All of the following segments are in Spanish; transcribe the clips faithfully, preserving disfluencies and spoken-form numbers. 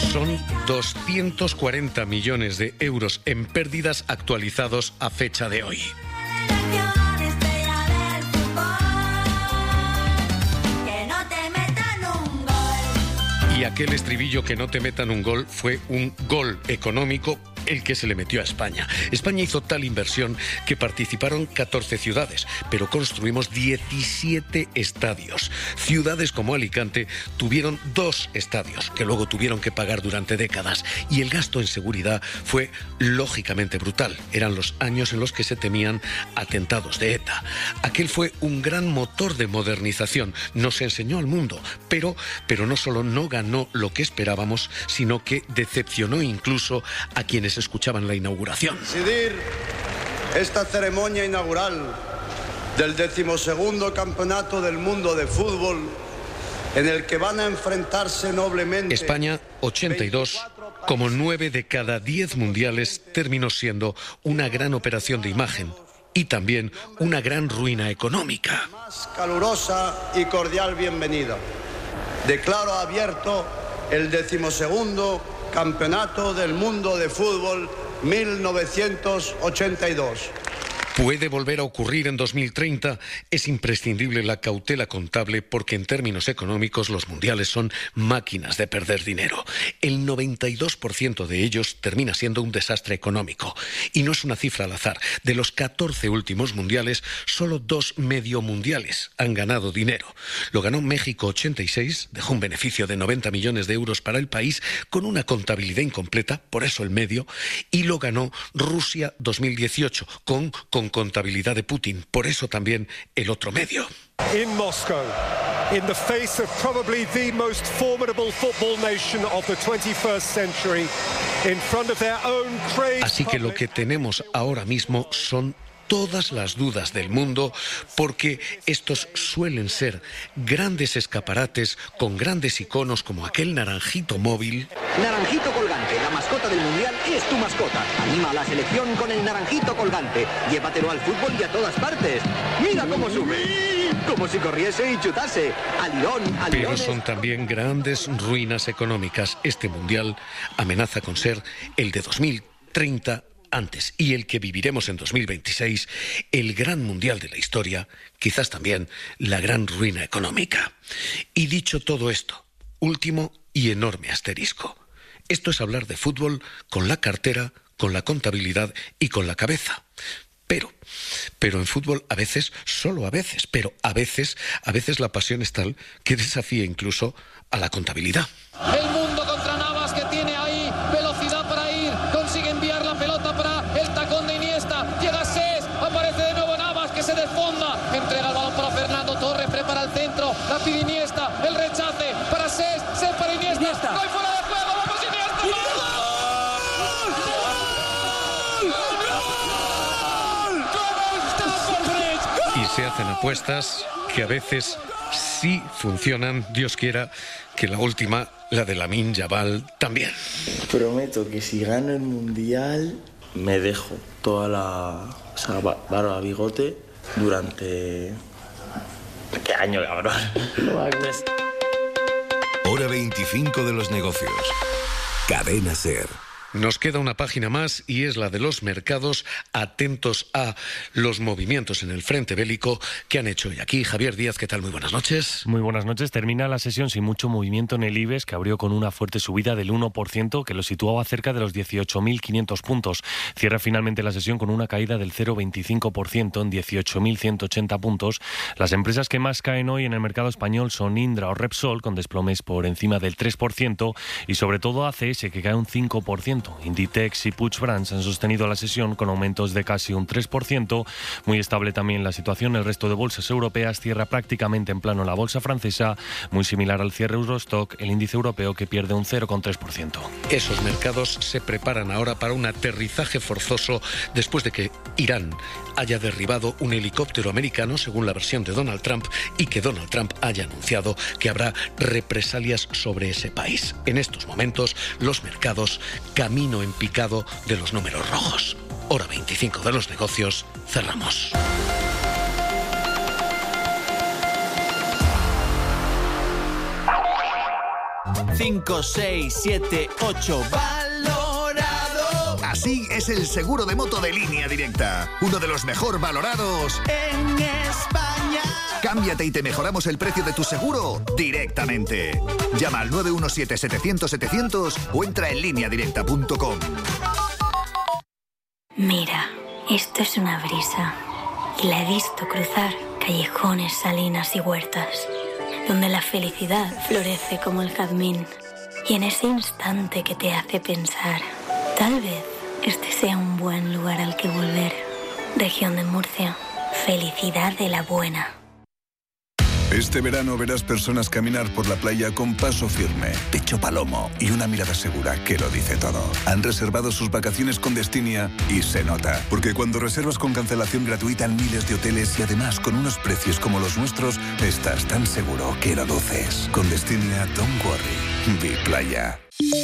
Son doscientos cuarenta millones de euros en pérdidas actualizados a fecha de hoy. Y aquel estribillo que no te metan un gol fue un gol económico el que se le metió a España. España hizo tal inversión que participaron catorce ciudades, pero construimos diecisiete estadios. Ciudades como Alicante tuvieron dos estadios, que luego tuvieron que pagar durante décadas, y el gasto en seguridad fue lógicamente brutal. Eran los años en los que se temían atentados de ETA. Aquel fue un gran motor de modernización, nos enseñó al mundo, pero, pero no solo no ganó lo que esperábamos, sino que decepcionó incluso a quienes escuchaban la inauguración. Presidir esta ceremonia inaugural del decimosegundo Campeonato del Mundo de Fútbol, en el que van a enfrentarse noblemente... España, ochenta y dos, como nueve de cada diez mundiales, terminó siendo una gran operación de imagen y también una gran ruina económica. Más calurosa y cordial bienvenida. Declaro abierto el decimosegundo Campeonato del Mundo de Fútbol mil novecientos ochenta y dos. ¿Puede volver a ocurrir en dos mil treinta? Es imprescindible la cautela contable porque en términos económicos los mundiales son máquinas de perder dinero. El noventa y dos por ciento de ellos termina siendo un desastre económico. Y no es una cifra al azar. De los catorce últimos mundiales, solo dos medio mundiales han ganado dinero. Lo ganó México ochenta y seis, dejó un beneficio de noventa millones de euros para el país con una contabilidad incompleta, por eso el medio, y lo ganó Rusia dos mil dieciocho con, con contabilidad de Putin, por eso también el otro medio. In Moscow, in the face of probably the most formidable football nation of the twenty-first century, in front of their own crazed Así que lo que tenemos ahora mismo son todas las dudas del mundo, porque estos suelen ser grandes escaparates con grandes iconos como aquel naranjito móvil. Naranjito colgante, la mascota del mundial es tu mascota. Anima a la selección con el naranjito colgante. Llévatelo al fútbol y a todas partes. Mira cómo sube, como si corriese y chutase. Al Lirón, al Pero Lirones. son también grandes ruinas económicas. Este mundial amenaza con ser el de dos mil treinta antes, y el que viviremos en dos mil veintiséis, el gran mundial de la historia, quizás también la gran ruina económica. Y dicho todo esto, último y enorme asterisco. Esto es hablar de fútbol con la cartera, con la contabilidad y con la cabeza. Pero, pero en fútbol a veces, solo a veces, pero a veces, a veces la pasión es tal que desafía incluso a la contabilidad. El mundo contra Navas, que tiene ahí velocidad para ir, consigue enviar la pelota para el tacón de Iniesta, llega Sés, aparece de nuevo Navas, que se desfonda, entrega el balón para Fernando Torres, prepara el centro, la pide Iniesta, el rechace para Sés, Sés para Iniesta, Iniesta. ¡Gol fuera de juego! ¡Vamos Iniesta! ¡Iniesta! Y se hacen apuestas que a veces sí funcionan, Dios quiera que la última, la de Lamine Yamal, también. Prometo que si gano el mundial me dejo toda la, o sea, barba, bigote durante... ¿Qué año, cabrón? Hora veinticinco de los negocios. Cadena SER. Nos queda una página más y es la de los mercados, atentos a los movimientos en el frente bélico que han hecho hoy aquí. Javier Díaz, ¿qué tal? Muy buenas noches. Muy buenas noches. Termina la sesión sin mucho movimiento en el IBEX, que abrió con una fuerte subida del uno por ciento, que lo situaba cerca de los dieciocho mil quinientos puntos. Cierra finalmente la sesión con una caída del cero coma veinticinco por ciento en dieciocho mil ciento ochenta puntos. Las empresas que más caen hoy en el mercado español son Indra o Repsol, con desplomes por encima del tres por ciento, y sobre todo A C S, que cae un cinco por ciento. Inditex y Puig Brands han sostenido la sesión con aumentos de casi un tres por ciento. Muy estable también la situación en el resto de bolsas europeas. Cierra prácticamente en plano la bolsa francesa, muy similar al cierre Eurostock, el índice europeo, que pierde un cero coma tres por ciento. Esos mercados se preparan ahora para un aterrizaje forzoso después de que Irán haya derribado un helicóptero americano, según la versión de Donald Trump, y que Donald Trump haya anunciado que habrá represalias sobre ese país. En estos momentos, los mercados camino en picado de los números rojos. Hora veinticinco de los negocios, cerramos. cinco, seis, siete, ocho. ¡Valorado! Así es el seguro de moto de Línea Directa. Uno de los mejor valorados en España. Cámbiate y te mejoramos el precio de tu seguro directamente. Llama al nueve uno siete, setecientos, setecientos o entra en línea directa punto com. Mira, esto es una brisa. Y la he visto cruzar callejones, salinas y huertas, donde la felicidad florece como el jazmín. Y en ese instante que te hace pensar, tal vez este sea un buen lugar al que volver. Región de Murcia, felicidad de la buena. Este verano verás personas caminar por la playa con paso firme, pecho palomo y una mirada segura que lo dice todo. Han reservado sus vacaciones con Destinia y se nota, porque cuando reservas con cancelación gratuita en miles de hoteles y además con unos precios como los nuestros, estás tan seguro que lo luces. Con Destinia, don't worry. Vi playa.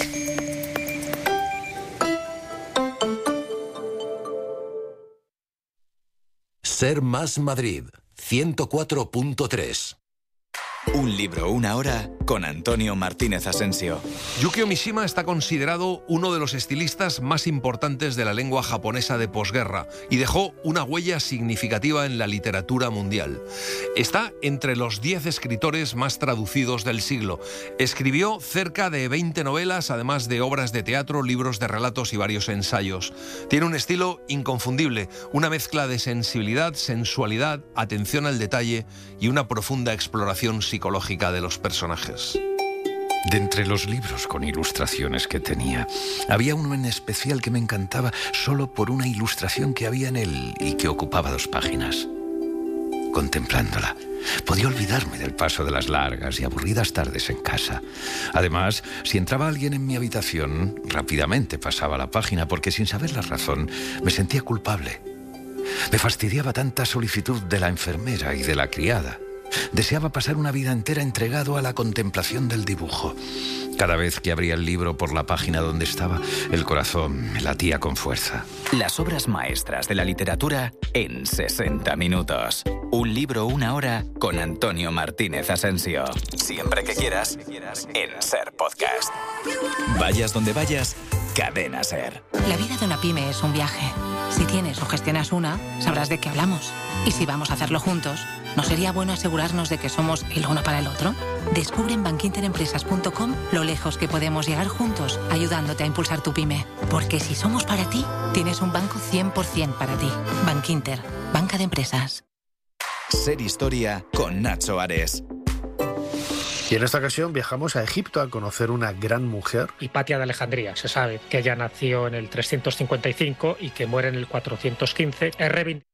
Ser Más Madrid, ciento cuatro punto tres. Un libro, una hora, con Antonio Martínez Asensio. Yukio Mishima está considerado uno de los estilistas más importantes de la lengua japonesa de posguerra y dejó una huella significativa en la literatura mundial. Está entre los diez escritores más traducidos del siglo. Escribió cerca de veinte novelas, además de obras de teatro, libros de relatos y varios ensayos. Tiene un estilo inconfundible, una mezcla de sensibilidad, sensualidad, atención al detalle y una profunda exploración psicológica de los personajes. De entre los libros con ilustraciones que tenía, había uno en especial que me encantaba solo por una ilustración que había en él y que ocupaba dos páginas. Contemplándola, podía olvidarme del paso de las largas y aburridas tardes en casa. Además, si entraba alguien en mi habitación, rápidamente pasaba la página porque, sin saber la razón, me sentía culpable. Me fastidiaba tanta solicitud de la enfermera y de la criada. Deseaba pasar una vida entera entregado a la contemplación del dibujo. Cada vez que abría el libro por la página donde estaba, el corazón me latía con fuerza. Las obras maestras de la literatura en sesenta minutos. Un libro, una hora, con Antonio Martínez Asensio. Siempre que quieras, en Ser Podcast. Vayas donde vayas, Cadena Ser. La vida de una pyme es un viaje. Si tienes o gestionas una, sabrás de qué hablamos. Y si vamos a hacerlo juntos, ¿no sería bueno asegurarnos de que somos el uno para el otro? Descubre en bankinter empresas punto com lo lejos que podemos llegar juntos, ayudándote a impulsar tu pyme. Porque si somos para ti, tienes un banco cien por ciento para ti. Bankinter, banca de empresas. Ser Historia con Nacho Ares. Y en esta ocasión viajamos a Egipto a conocer una gran mujer. Hipatia de Alejandría. Se sabe que ella nació en el trescientos cincuenta y cinco y que muere en el cuatrocientos quince. Es